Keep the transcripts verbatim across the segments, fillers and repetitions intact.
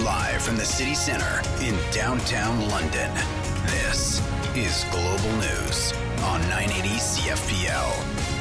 Live from the city centre in downtown London, this is Global News on nine eighty C F P L.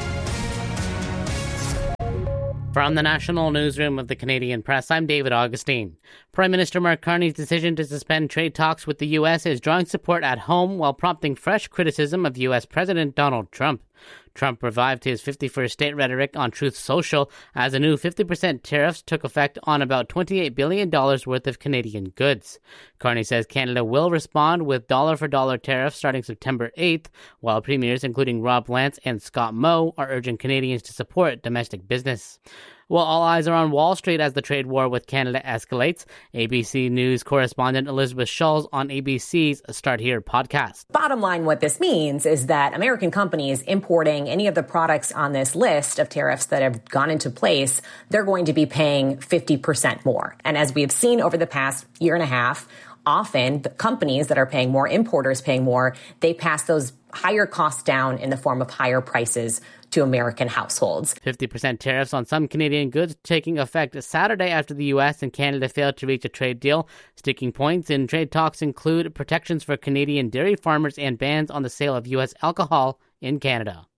From the National Newsroom of the Canadian Press, I'm David Augustine. Prime Minister Mark Carney's decision to suspend trade talks with the U S is drawing support at home while prompting fresh criticism of U S President Donald Trump. Trump revived his fifty-first state rhetoric on Truth Social as a new fifty percent tariffs took effect on about twenty-eight billion dollars worth of Canadian goods. Carney says Canada will respond with dollar-for-dollar tariffs starting September eighth, while premiers including Rob Lance and Scott Moe are urging Canadians to support domestic business. While all eyes are on Wall Street as the trade war with Canada escalates, A B C News correspondent Elizabeth Schulz on A B C's Start Here podcast. Bottom line, what this means is that American companies importing any of the products on this list of tariffs that have gone into place, they're going to be paying fifty percent more. And as we have seen over the past year and a half, often the companies that are paying more, importers paying more, they pass those higher costs down in the form of higher prices to American households. fifty percent tariffs on some Canadian goods taking effect Saturday after the U S and Canada failed to reach a trade deal. Sticking points in trade talks include protections for Canadian dairy farmers and bans on the sale of U S alcohol in Canada.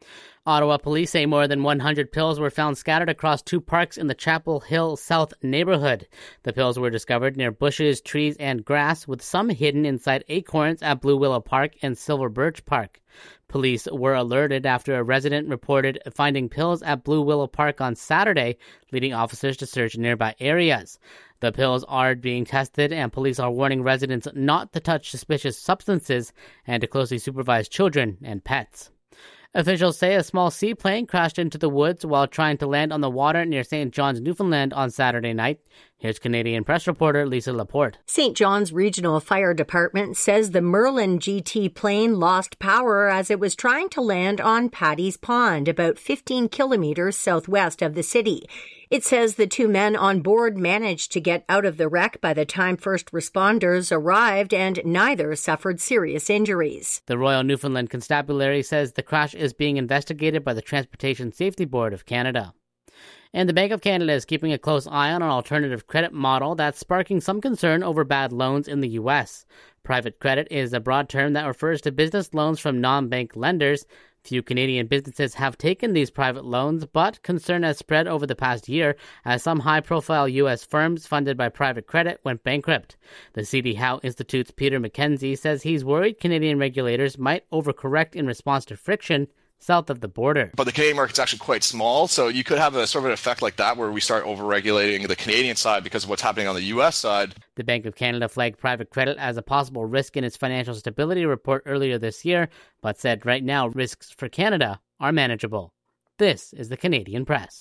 Ottawa police say more than one hundred pills were found scattered across two parks in the Chapel Hill South neighborhood. The pills were discovered near bushes, trees, and grass, with some hidden inside acorns at Blue Willow Park and Silver Birch Park. Police were alerted after a resident reported finding pills at Blue Willow Park on Saturday, leading officers to search nearby areas. The pills are being tested, and police are warning residents not to touch suspicious substances and to closely supervise children and pets. Officials say a small seaplane crashed into the woods while trying to land on the water near Saint John's, Newfoundland on Saturday night. Here's Canadian Press reporter Lisa Laporte. Saint John's Regional Fire Department says the Merlin G T plane lost power as it was trying to land on Paddy's Pond, about fifteen kilometers southwest of the city. It says the two men on board managed to get out of the wreck by the time first responders arrived, and neither suffered serious injuries. The Royal Newfoundland Constabulary says the crash is being investigated by the Transportation Safety Board of Canada. And the Bank of Canada is keeping a close eye on an alternative credit model that's sparking some concern over bad loans in the U S. Private credit is a broad term that refers to business loans from non-bank lenders. Few Canadian businesses have taken these private loans, but concern has spread over the past year as some high-profile U S firms funded by private credit went bankrupt. The C D Howe Institute's Peter McKenzie says he's worried Canadian regulators might overcorrect in response to friction south of the border. But the Canadian market's actually quite small, so you could have a sort of an effect like that where we start over-regulating the Canadian side because of what's happening on the U S side. The Bank of Canada flagged private credit as a possible risk in its financial stability report earlier this year, but said right now risks for Canada are manageable. This is the Canadian Press.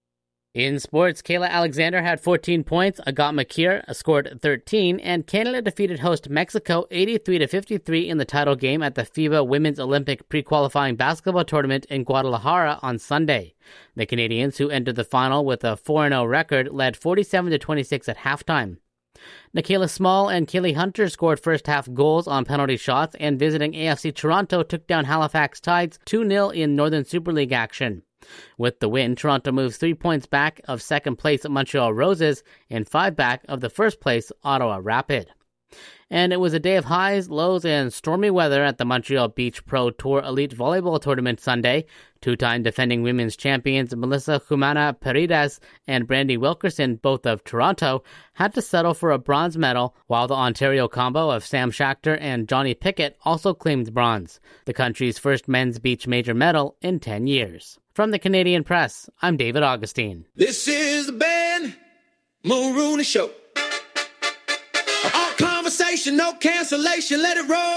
In sports, Kayla Alexander had fourteen points, Agat Makir scored thirteen, and Canada defeated host Mexico eighty-three to fifty-three in the title game at the FIBA Women's Olympic pre-qualifying basketball tournament in Guadalajara on Sunday. The Canadians, who entered the final with a four and oh record, led forty-seven to twenty-six at halftime. Nikayla Small and Kaylee Hunter scored first-half goals on penalty shots, and visiting A F C Toronto took down Halifax Tides two nil in Northern Super League action. With the win, Toronto moves three points back of second-place Montreal Roses and five back of the first-place Ottawa Rapid. And it was a day of highs, lows, and stormy weather at the Montreal Beach Pro Tour Elite Volleyball Tournament Sunday. Two-time defending women's champions Melissa Humana Paredes and Brandy Wilkerson, both of Toronto, had to settle for a bronze medal, while the Ontario combo of Sam Schachter and Johnny Pickett also claimed bronze, the country's first men's beach major medal in ten years. From the Canadian Press, I'm David Augustine. This is the Ben Mulrooney Show. All conversation, no cancellation, let it roll.